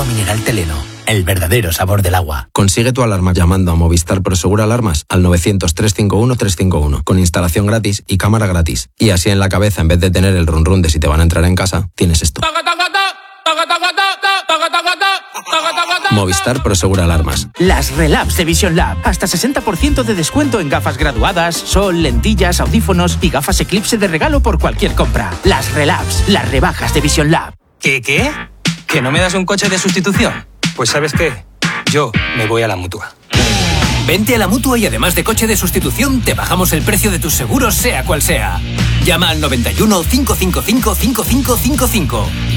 Agua mineral Teleno. El verdadero sabor del agua. Consigue tu alarma llamando a Movistar Prosegur Alarmas al 900-351-351 con instalación gratis y cámara gratis. Y así en la cabeza, en vez de tener el run run de si te van a entrar en casa, tienes esto. Movistar Prosegur Alarmas. Las Relabs de Vision Lab. Hasta 60% de descuento en gafas graduadas, sol, lentillas, audífonos y gafas Eclipse de regalo por cualquier compra. Las Relabs, las rebajas de Vision Lab. ¿Qué? ¿Que no me das un coche de sustitución? Pues ¿sabes qué? Yo me voy a la Mutua. Vente a la Mutua y además de coche de sustitución, te bajamos el precio de tus seguros sea cual sea. Llama al 91 555 5555